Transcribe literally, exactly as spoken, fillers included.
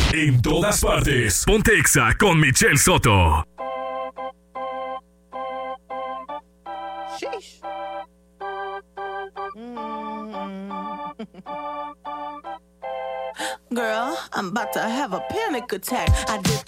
En todas partes. Ponte Exa con Michelle Soto. Sheesh. Mm. Girl, I'm about to have a panic attack. I did